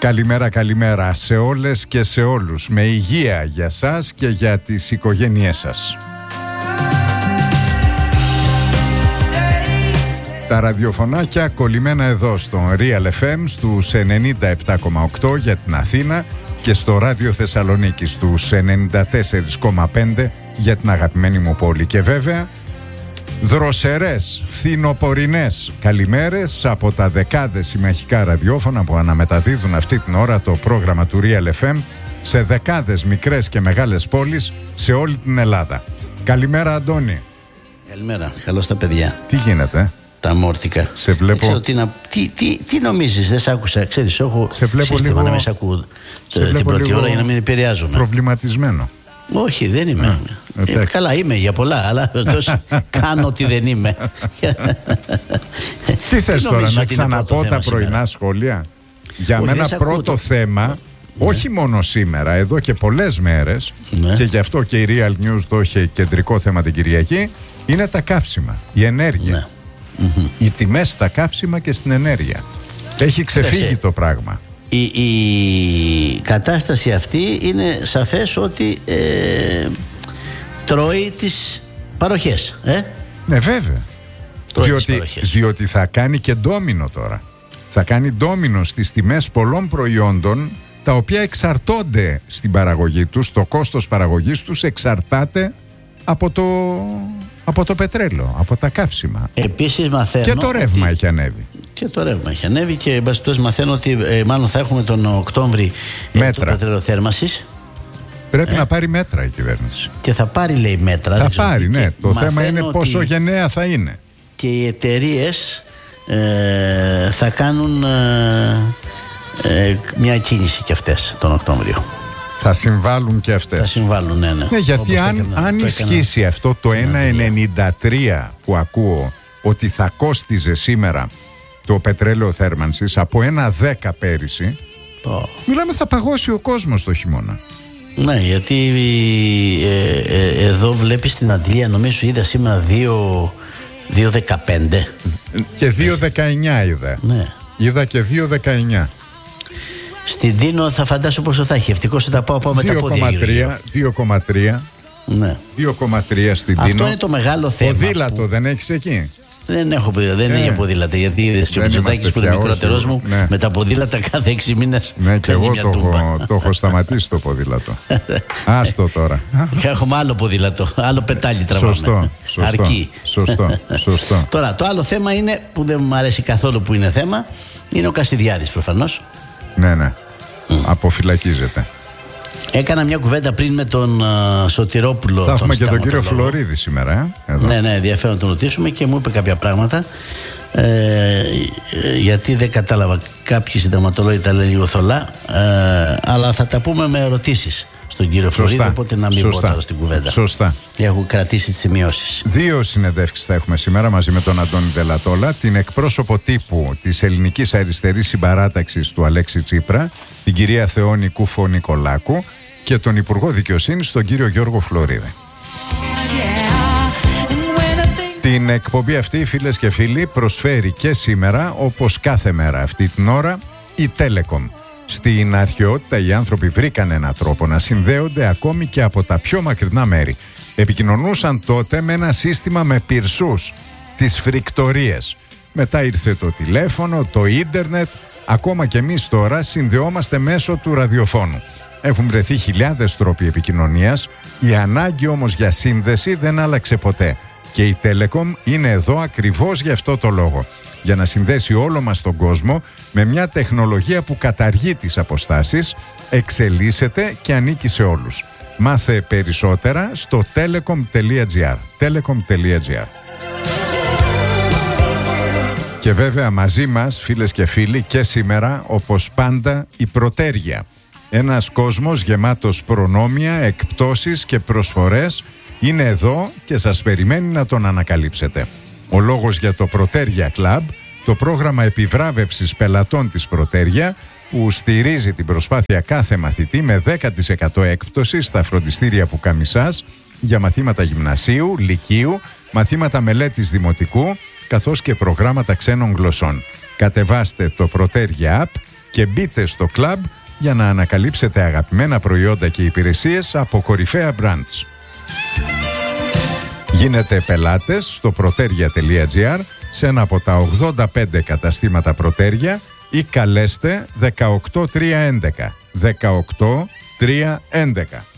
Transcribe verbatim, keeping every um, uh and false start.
Καλημέρα, καλημέρα σε όλες και σε όλους. Με υγεία για σας και για τις οικογένειές σας. Τα ραδιοφωνάκια κολλημένα εδώ στο Real εφ εμ στους ενενήντα επτά κόμμα οκτώ για την Αθήνα και στο Ράδιο Θεσσαλονίκη στους ενενήντα τέσσερα κόμμα πέντε για την αγαπημένη μου πόλη. Και βέβαια δροσερές, φθινοπορεινές καλημέρες από τα δεκάδες συμμαχικά ραδιόφωνα που αναμεταδίδουν αυτή την ώρα το πρόγραμμα του Real εφ εμ σε δεκάδες μικρές και μεγάλες πόλεις σε όλη την Ελλάδα. Καλημέρα, Αντώνη. Καλημέρα, καλώς τα παιδιά. Τι γίνεται? Τα μόρτικα. Σε βλέπω. Ξέρω, τι, να, τι, τι, τι νομίζεις, δεν σ' άκουσα. Ξέρεις, έχω σε βλέπω σύστημα λίγο, να μην σ' ακούω την πρώτη ώρα για να μην επηρεάζομαι. Προβληματισμένο. Όχι, δεν είμαι. Ε, ε, καλά, είμαι για πολλά, αλλά τόσο κάνω ότι δεν είμαι. Τι θες τώρα, να ξαναπώ τα πρωινά σήμερα σχόλια? Για όχι, μένα πρώτο το θέμα, ναι, όχι μόνο σήμερα, εδώ και πολλές μέρες, ναι, και γι' αυτό και η Real News το είχε κεντρικό θέμα την Κυριακή, είναι τα καύσιμα, η ενέργεια. Ναι. Mm-hmm. Οι τιμές στα καύσιμα και στην ενέργεια. Έχει ξεφύγει Έσαι. το πράγμα. Η, η κατάσταση αυτή είναι σαφές ότι ε, τρώει τις παροχές. Ε? Ναι, βέβαια. Διότι, διότι θα κάνει και ντόμινο τώρα. Θα κάνει ντόμινο στις τιμές πολλών προϊόντων τα οποία εξαρτώνται στην παραγωγή τους. Το κόστος παραγωγής τους εξαρτάται από το, από το πετρέλαιο, από τα καύσιμα. Επίσης μαθαίνω και το ρεύμα ότι... έχει ανέβει. Και το ρεύμα έχει ανέβει και μπαστός μαθαίνω ότι ε, μάλλον θα έχουμε τον Οκτώβρη ε, το πετρέλαιο θέρμανσης. Πρέπει ε, να πάρει μέτρα η κυβέρνηση. Και θα πάρει, λέει, μέτρα. Θα πάρει, ναι. Το θέμα είναι πόσο γενναία θα είναι. Και οι εταιρείες ε, θα κάνουν ε, ε, μια κίνηση και αυτές τον Οκτώβριο. Θα συμβάλλουν και αυτές. Θα συμβάλλουν, ναι, ναι. Ναι, γιατί αν, έκανα, αν το ισχύσει έκανα, αυτό το ένα κόμμα ενενήντα τρία που ακούω ότι θα κόστιζε σήμερα το πετρέλαιο θέρμανσης από ένα δέκα πέρυσι, oh. μιλάμε θα παγώσει ο κόσμος το χειμώνα. Ναι, γιατί ε, ε, εδώ βλέπεις την αντλία, νομίζω είδα σήμερα δύο δεκαπέντε και δύο δεκαεννιά είδα. Ναι. Είδα και δύο δεκαεννιά. Στην Τίνο θα φαντάσω πόσο θα έχει. Ευτυχώς θα πάω, πάω με τα πόδια. δύο κόμμα τρία. Ναι. δύο κόμμα τρία στην Τίνο. Αυτό είναι το μεγάλο θέμα. Ποδήλατο που... δεν έχεις εκεί? Δεν έχω ποδήλατο, δεν ε, είναι για ποδήλατα. Γιατί είδες και ο Μητσοτάκης που είναι μικρότερός μου, ναι, με τα ποδήλατα κάθε έξι μήνες. Ναι, και εγώ το έχω, το έχω σταματήσει το ποδήλατο. Άστο τώρα. Και έχουμε άλλο ποδήλατο, άλλο πετάλι τραβάμε. Σωστό, σωστό. Αρκεί. Σωστό, σωστό. Τώρα, το άλλο θέμα είναι που δεν μου αρέσει καθόλου που είναι θέμα, είναι ο Κασιδιάρης προφανώς. Ναι, ναι. Mm. Αποφυλακίζεται. Έκανα μια κουβέντα πριν με τον uh, Σωτηρόπουλο. Θα έχουμε και τον κύριο Φλωρίδη σήμερα. Ε, εδώ. Ναι, ναι, ενδιαφέρον να τον ρωτήσουμε και μου είπε κάποια πράγματα. Ε, γιατί δεν κατάλαβα. Κάποιοι συνταγματολόγοι τα λένε λίγο θολά. Ε, αλλά θα τα πούμε με ερωτήσεις στον κύριο Φλωρίδη. Οπότε να μην πω τώρα στην κουβέντα. Σωστά. Έχω κρατήσει τις σημειώσεις. Δύο συνεντεύξεις θα έχουμε σήμερα μαζί με τον Αντώνη Δελατόλα. Την εκπρόσωπο τύπου της Ελληνικής Αριστερής Συμπαράταξης του Αλέξη Τσίπρα, την κυρία Θεόνη Κούφο Νικολάκου, και τον Υπουργό Δικαιοσύνης, τον κύριο Γιώργο Φλωρίδη. Την εκπομπή αυτή, φίλες και φίλοι, προσφέρει και σήμερα, όπως κάθε μέρα αυτή την ώρα, η Telecom. Στην αρχαιότητα οι άνθρωποι βρήκαν έναν τρόπο να συνδέονται ακόμη και από τα πιο μακρινά μέρη. Επικοινωνούσαν τότε με ένα σύστημα με πυρσούς, τις φρικτορίες. Μετά ήρθε το τηλέφωνο, το ίντερνετ, ακόμα και εμείς τώρα συνδεόμαστε μέσω του ραδιοφώνου. Έχουν βρεθεί χιλιάδες τρόποι επικοινωνίας, η ανάγκη όμως για σύνδεση δεν άλλαξε ποτέ. Και η Telecom είναι εδώ ακριβώς γι' αυτό το λόγο. Για να συνδέσει όλο μας τον κόσμο με μια τεχνολογία που καταργεί τις αποστάσεις, εξελίσσεται και ανήκει σε όλους. Μάθε περισσότερα στο telecom.gr. telecom.gr. Και βέβαια μαζί μας, φίλες και φίλοι, και σήμερα, όπως πάντα, η Πρωτέργεια. Ένας κόσμος γεμάτος προνόμια, εκπτώσεις και προσφορές είναι εδώ και σας περιμένει να τον ανακαλύψετε. Ο λόγος για το Πρωτέργεια Club, το πρόγραμμα επιβράβευσης πελατών της Πρωτέργεια, που στηρίζει την προσπάθεια κάθε μαθητή με δέκα τοις εκατό έκπτωση στα φροντιστήρια Πουκαμισάς για μαθήματα γυμνασίου, λυκείου, μαθήματα μελέτης δημοτικού, καθώς και προγράμματα ξένων γλωσσών. Κατεβάστε το Πρωτέργεια App και μπείτε στο κλαμπ για να ανακαλύψετε αγαπημένα προϊόντα και υπηρεσίες από κορυφαία brands. Γίνετε πελάτες στο proteria τελεία gr, σε ένα από τα ογδόντα πέντε καταστήματα Proteria, ή καλέστε δεκαοκτώ τριακόσια έντεκα. δεκαοκτώ τριακόσια έντεκα.